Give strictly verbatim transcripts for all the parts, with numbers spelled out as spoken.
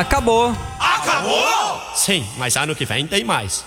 acabou. Acabou? Sim, mas ano que vem tem mais.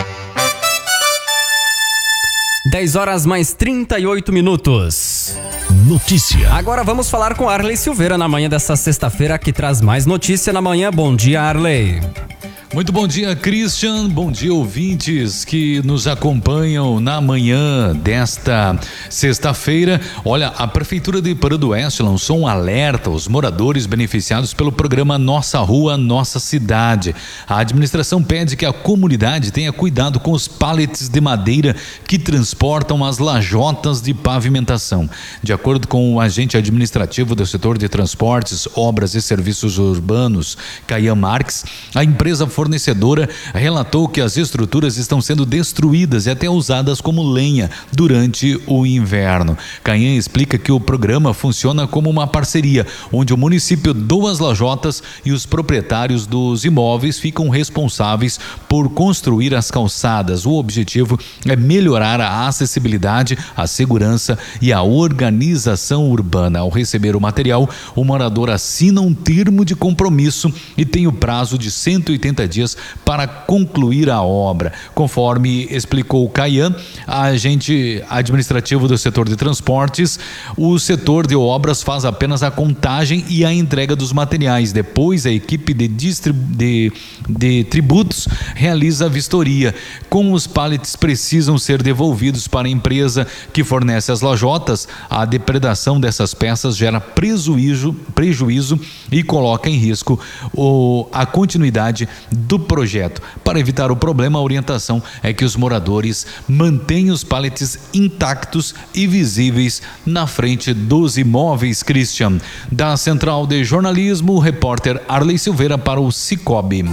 dez horas mais trinta e oito minutos. Notícia. Agora vamos falar com Arley Silveira na manhã dessa sexta-feira, que traz mais notícia na manhã. Bom dia, Arley. Muito bom dia, Christian. Bom dia, ouvintes que nos acompanham na manhã desta sexta-feira. Olha, a Prefeitura de Rio do Oeste lançou um alerta aos moradores beneficiados pelo programa Nossa Rua, Nossa Cidade. A administração pede que a comunidade tenha cuidado com os pallets de madeira que transportam as lajotas de pavimentação. De acordo com o agente administrativo do setor de transportes, obras e serviços urbanos, Caian Marques, a empresa fornecedora relatou que as estruturas estão sendo destruídas e até usadas como lenha durante o inverno. Caian explica que o programa funciona como uma parceria, onde o município doa as lajotas e os proprietários dos imóveis ficam responsáveis por construir as calçadas. O objetivo é melhorar a acessibilidade, a segurança e a organização urbana. Ao receber o material, o morador assina um termo de compromisso e tem o prazo de cento e oitenta dias para concluir a obra. Conforme explicou o Caian, agente administrativo do setor de transportes, o setor de obras faz apenas a contagem e a entrega dos materiais. Depois, a equipe de, distribu- de, de tributos realiza a vistoria. Como os pallets precisam ser devolvidos para a empresa que fornece as lajotas, a depredação dessas peças gera prejuízo, prejuízo e coloca em risco o, a continuidade do projeto. Para evitar o problema, a orientação é que os moradores mantenham os pallets intactos e visíveis na frente dos imóveis. Christian, da Central de Jornalismo, o repórter Arley Silveira para o Cicobi.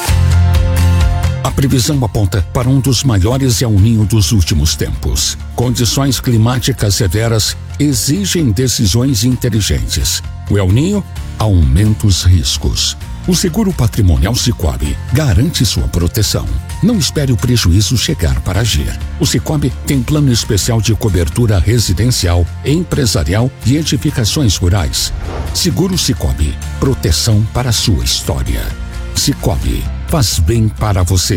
A previsão aponta para um dos maiores El Niño dos últimos tempos. Condições climáticas severas exigem decisões inteligentes. O El Niño aumenta os riscos. O seguro patrimonial Cicobi garante sua proteção. Não espere o prejuízo chegar para agir. O Cicobi tem plano especial de cobertura residencial, empresarial e edificações rurais. Seguro Cicobi, proteção para a sua história. Cicobi, faz bem para você.